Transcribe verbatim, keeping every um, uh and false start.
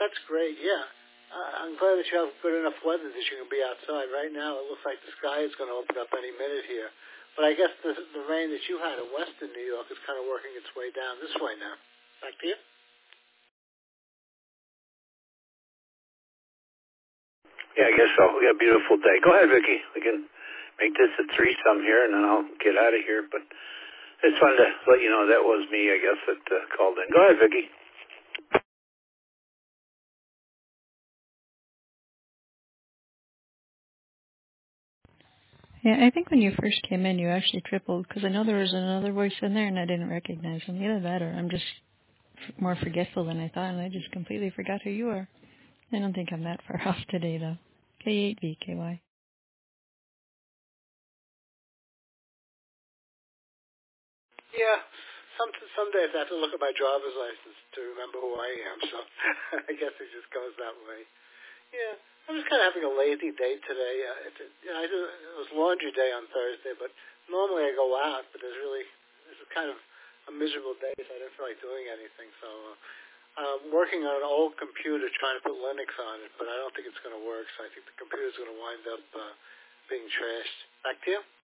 That's great. Yeah. Uh, I'm glad that you have good enough weather that you can be outside. Right now, it looks like the sky is going to open up any minute here. But I guess the, the rain that you had in western New York is kind of working its way down this way now. Back to you. Yeah, I guess so. We got a beautiful day. Go ahead, Vicki. We can make this a threesome here, and then I'll get out of here. But it's fun to let you know that was me, I guess, that uh, called in. Go ahead, Vicki. Yeah, I think when you first came in, you actually tripled, because I know there was another voice in there, and I didn't recognize him. Either that, or I'm just f- more forgetful than I thought, and I just completely forgot who you are. I don't think I'm that far off today, though. K eight V K Y. Yeah. Some someday I have to look at my driver's license to remember who I am. So I guess it just goes that way. Yeah. I'm just kind of having a lazy day today. Uh, it's, you know, I do, it was laundry day on Thursday, but normally I go out. But there's really this is kind of a miserable day, so I didn't feel like doing anything. So uh, I'm working on an old computer trying to put Linux on it, but I don't think it's going to work. So I think the computer's going to wind up uh, being trashed. Back to you.